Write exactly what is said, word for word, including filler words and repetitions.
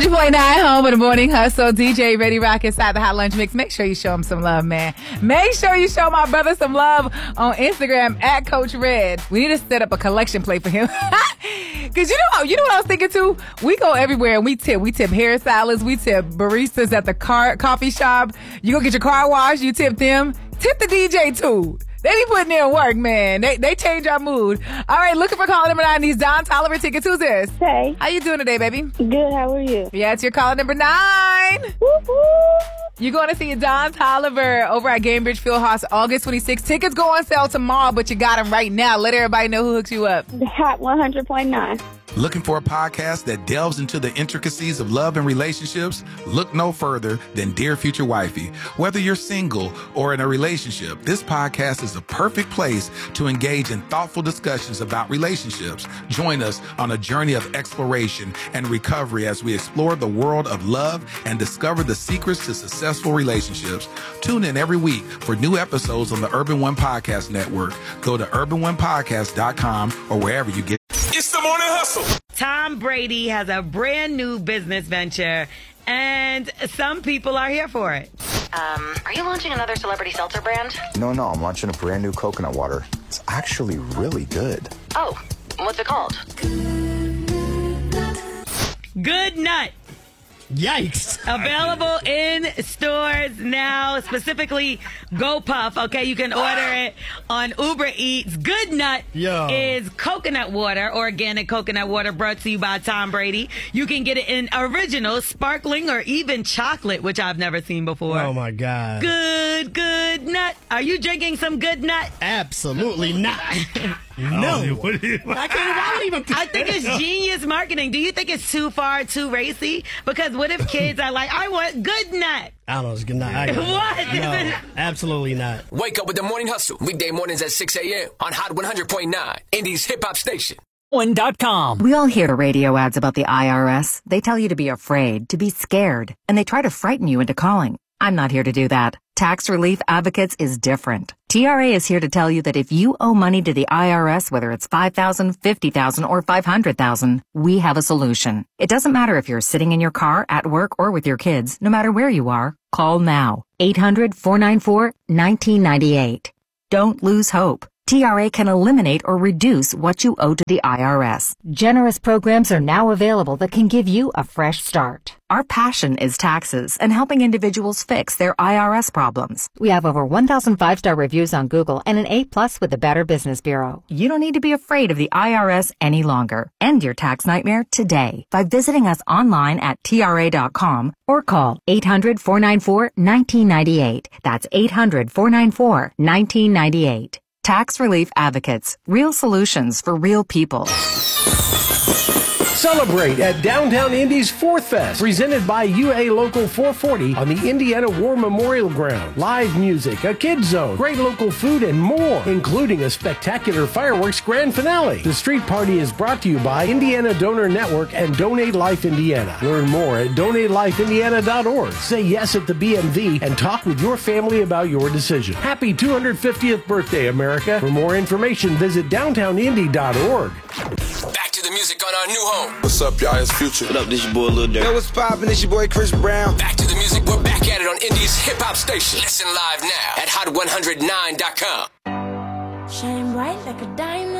ninety-three point nine home of the morning hustle. D J Ready Rock inside the Hot Lunch Mix. Make sure you show him some love, man. Make sure you show my brother some love on Instagram at Coach Red. We need to set up a collection plate for him. Cause you know, you know what I was thinking too? We go everywhere and we tip. We tip hairstylists. We tip baristas at the car coffee shop. You go get your car washed. You tip them. Tip the D J too. They be putting in work, man. They they change our mood. All right, looking for caller number nine. These Don Toliver tickets. Who's this? Hey. How you doing today, baby? Good. How are you? Yeah, it's your caller number nine. Woo-hoo. You're going to see Don Toliver over at Gainbridge Fieldhouse August twenty-sixth. Tickets go on sale tomorrow, but you got them right now. Let everybody know who hooks you up. The Hot one hundred point nine. Looking for a podcast that delves into the intricacies of love and relationships? Look no further than Dear Future Wifey. Whether you're single or in a relationship, this podcast is a perfect place to engage in thoughtful discussions about relationships. Join us on a journey of exploration and recovery as we explore the world of love and discover the secrets to successful relationships. Tune in every week for new episodes on the Urban One Podcast Network. Go to urban one podcast dot com or wherever you get. It's the Morning Hustle. Tom Brady has a brand new business venture, and some people are here for it. Um, are you launching another celebrity seltzer brand? No, no, I'm launching a brand new coconut water. It's actually really good. Oh, what's it called? Good Nut. Yikes. Available in stores now, specifically GoPuff. Okay, you can order it on Uber Eats. Good Nut Yo. is coconut water, organic coconut water brought to you by Tom Brady. You can get it in original, sparkling, or even chocolate, which I've never seen before. Oh, my God. Good, good nut. Are you drinking some Good Nut? Absolutely not. No. What do you, I can't I don't even I think it's genius marketing. Do you think it's too far, too racy? Because what if kids are like, I want Good Nut? I don't know. It's good night. What? No, absolutely not. Wake up with the Morning Hustle. Weekday mornings at six a.m. on Hot one hundred point nine, Indy's hip-hop station. one dot com. We all hear radio ads about the I R S. They tell you to be afraid, to be scared, and they try to frighten you into calling. I'm not here to do that. Tax Relief Advocates is different. T R A is here to tell you that if you owe money to the I R S, whether it's five thousand dollars, fifty thousand dollars, or five hundred thousand dollars, we have a solution. It doesn't matter if you're sitting in your car, at work, or with your kids. No matter where you are, call now. eight hundred, four nine four, one nine nine eight. Don't lose hope. T R A can eliminate or reduce what you owe to the I R S. Generous programs are now available that can give you a fresh start. Our passion is taxes and helping individuals fix their I R S problems. We have over one thousand five-star reviews on Google and an A plus with the Better Business Bureau. You don't need to be afraid of the I R S any longer. End your tax nightmare today by visiting us online at T R A dot com or call eight hundred, four nine four, one nine nine eight. That's eight hundred, four nine four, one nine nine eight. Tax Relief Advocates. Real solutions for real people. Celebrate at Downtown Indy's Fourth Fest, presented by U A Local four forty on the Indiana War Memorial Ground. Live music, a kids zone, great local food, and more, including a spectacular fireworks grand finale. The street party is brought to you by Indiana Donor Network and Donate Life Indiana. Learn more at donate life indiana dot org. Say yes at the B M V and talk with your family about your decision. Happy two hundred fiftieth birthday, America. For more information, visit downtown indy dot org. Back to the music on our new home. What's up, y'all? It's Future. What up, this your boy Lil Durk. Yo, what's poppin'? It's your boy Chris Brown. Back to the music. We're back at it on Indy's hip-hop station. Listen live now at hot one hundred nine dot com. Shine bright like a diamond.